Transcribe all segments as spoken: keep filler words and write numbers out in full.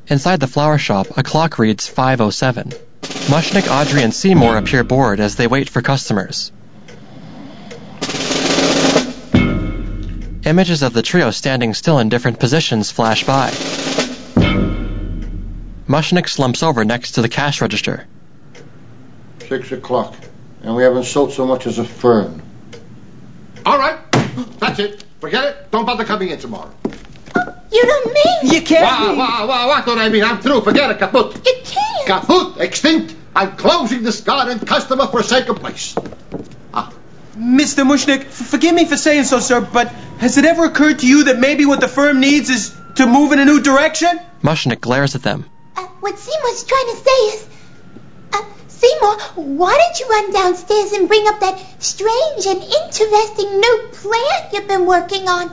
Inside the flower shop, a clock reads five oh seven. Mushnick, Audrey, and Seymour appear bored as they wait for customers. Images of the trio standing still in different positions flash by. Mushnick slumps over next to the cash register. Six o'clock, and we haven't sold so much as a fern. All right, that's it. Forget it. Don't bother coming in tomorrow. You don't mean... You can't Wow, be... wow, wow, what don't I mean? I'm through. Forget it. Kaput. You can't. Kaput. Extinct. I'm closing this garden customer for forsaken place. Ah. Mister Mushnick, f- forgive me for saying so, sir, but has it ever occurred to you that maybe what the firm needs is to move in a new direction? Mushnick glares at them. Uh, what Seymour's trying to say is... Uh, Seymour, why don't you run downstairs and bring up that strange and interesting new plant you've been working on?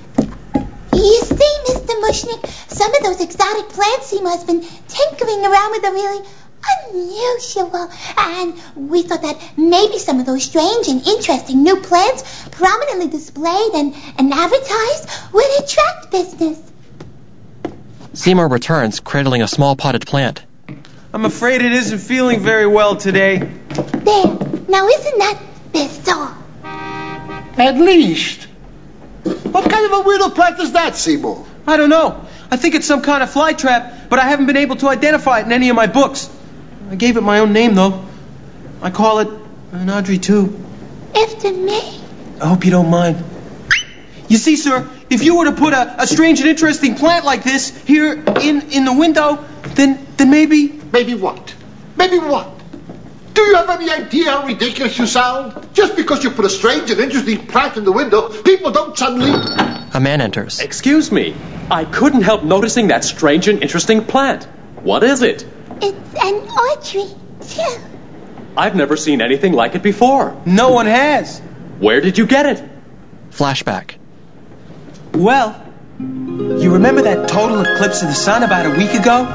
You see, Mister Mushnick, some of those exotic plants Seymour has been tinkering around with are really unusual. And we thought that maybe some of those strange and interesting new plants prominently displayed and, and advertised would attract business. Seymour returns, cradling a small potted plant. I'm afraid it isn't feeling very well today. There. Now isn't that bizarre? At least. What kind of a weirdo plant is that, Seymour? I don't know. I think it's some kind of fly trap, but I haven't been able to identify it in any of my books. I gave it my own name, though. I call it an Audrey two. After me? I hope you don't mind. You see, sir, if you were to put a, a strange and interesting plant like this here in, in the window, then then maybe... Maybe what? Maybe what? Do you have any idea how ridiculous you sound? Just because you put a strange and interesting plant in the window, people don't suddenly... A man enters. Excuse me. I couldn't help noticing that strange and interesting plant. What is it? It's an Audrey, too. I've never seen anything like it before. No one has. Where did you get it? Flashback. Well, you remember that total eclipse of the sun about a week ago?